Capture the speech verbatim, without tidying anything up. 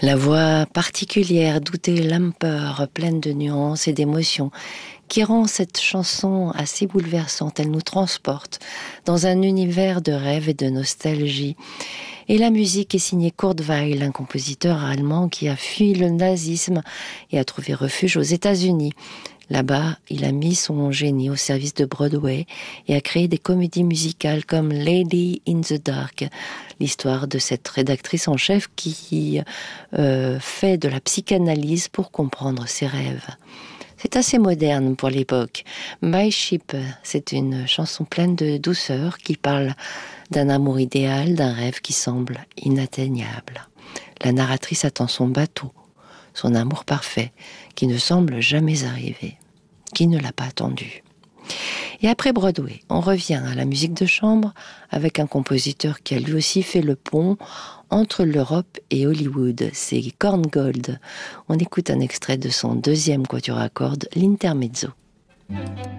La voix particulière d'Ute Lamper, pleine de nuances et d'émotions, qui rend cette chanson assez bouleversante. Elle nous transporte dans un univers de rêve et de nostalgie. Et la musique est signée Kurt Weill, un compositeur allemand qui a fui le nazisme et a trouvé refuge aux États-Unis. Là-bas, il a mis son génie au service de Broadway et a créé des comédies musicales comme Lady in the Dark, l'histoire de cette rédactrice en chef qui euh, fait de la psychanalyse pour comprendre ses rêves. C'est assez moderne pour l'époque. My Ship, c'est une chanson pleine de douceur qui parle d'un amour idéal, d'un rêve qui semble inatteignable. La narratrice attend son bateau, son amour parfait, qui ne semble jamais arriver. Qui ne l'a pas attendu? Et après Broadway, on revient à la musique de chambre avec un compositeur qui a lui aussi fait le pont entre l'Europe et Hollywood. C'est Korngold. On écoute un extrait de son deuxième quatuor à cordes, l'Intermezzo.